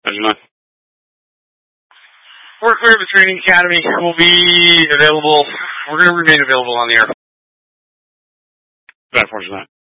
Roger that. We're clear of the training academy. We'll be available. We're going to remain available on the air. Roger that.